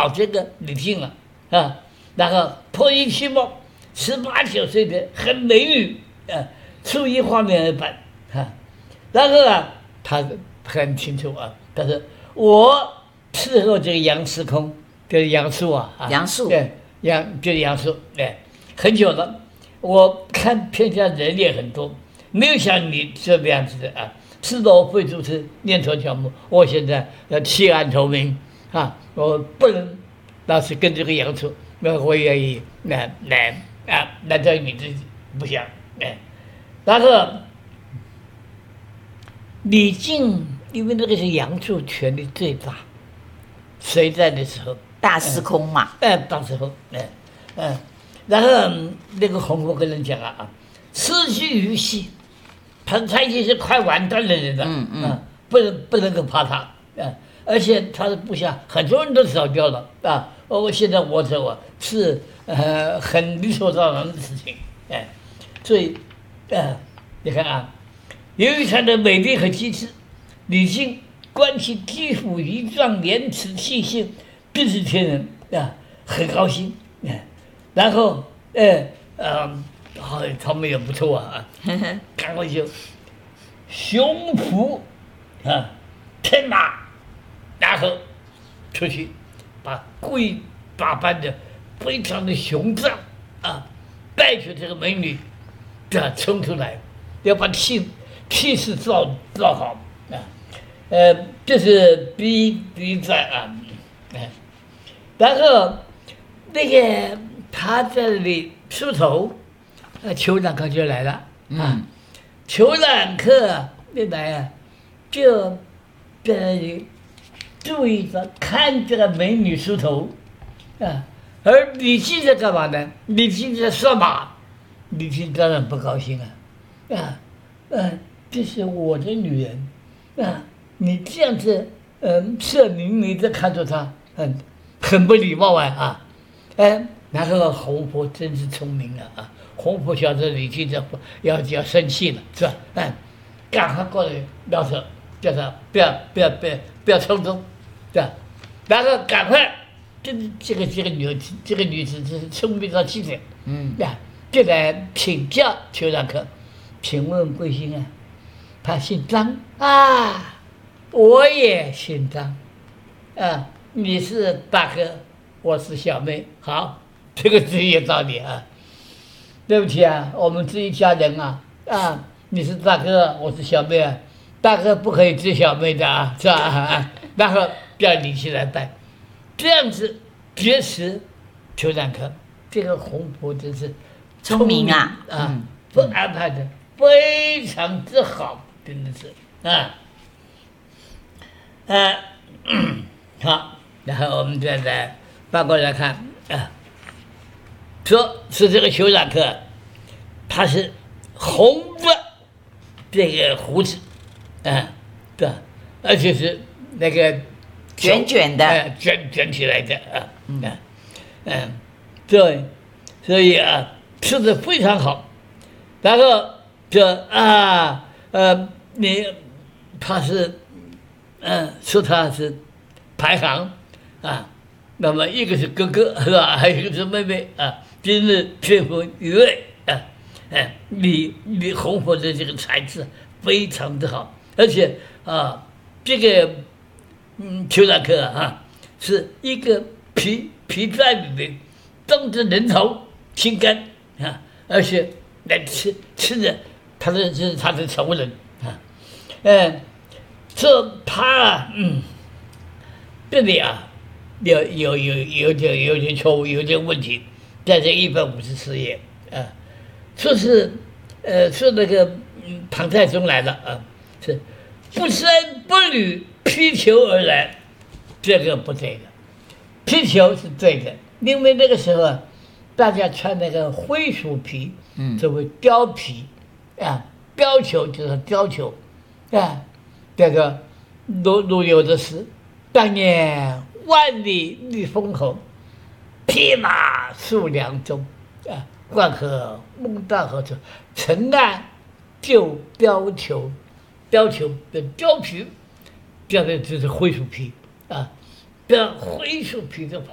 找这个李靖了啊，然后破衣起貌，18、19岁的很美女出于画面而办啊，然后啊，他很清楚啊，他说我伺候这个杨司空，就是杨素杨素对，就是杨素，很久了。我看天下人也很多，没有像你这个样子的啊，吃萝卜主持念错条目。我现在要弃暗投明啊，我不能老是跟这个杨素，那我愿意来到你自己不想然后李靖因为那个是杨素权力最大，谁在的时候大司空嘛， 到时候然后那个洪福跟人讲失去于戏，他已经是快完蛋的人了，不能够怕他而且他的部下很多人都死掉了现在我走是很理所当然的事情所以你看由于他的美丽和机智，李靖观其肌肤仪状、言辞气性，必是天人很高兴然后他们也不错赶快就雄仆天马，然后出去故意打扮的非常的雄壮带着这个美女冲出来，要把气势造好这是第一站然后那个他在这里梳头，裘染客就来了裘染客一来就在那里注意着看这个美女梳头而李靖在干嘛呢？李靖在上马，李靖当然不高兴这是我的女人你这样子色迷迷的看着她，很不礼貌然后洪福真是聪明了洪福晓得李靖要生气了是吧？赶快过来摇手，叫他不要冲动，对吧？然后赶快，这个女子是聪明到极点，就来请教裘染客，请问贵姓他姓张我也姓张你是大哥，我是小妹，好，这个是有道理对不起我们是一家人你是大哥，我是小妹大哥不可以追小妹的是吧？然后叫李靖来拜，这样子结识裘染客，这个洪福真是聪明不安排的非常之好，真的是好，然后我们再来翻过来看说是这个裘染客，他是红的这个胡子对，而且是那个卷卷的卷起来的对，所以吃的非常好，然后他是说他是排行那么一个是哥哥是吧？还有一个是妹妹今日天风一位李洪福的这个才智非常的好，而且这个裘染客是一个皮在里面，动着人头心肝而且来吃的他是他的仇人这他这里有点错误，有点问题，在这154页说是说那个唐太宗来了是不生不履披裘而来，这个不对的，披裘是对的，因为那个时候大家穿那个灰鼠皮作为貂皮貂裘就是貂裘这个如有的是当年万里立封侯，匹马戍梁中灌河孟大河中，陈岸就貂裘的貂皮，这个就是灰鼠皮这灰鼠皮的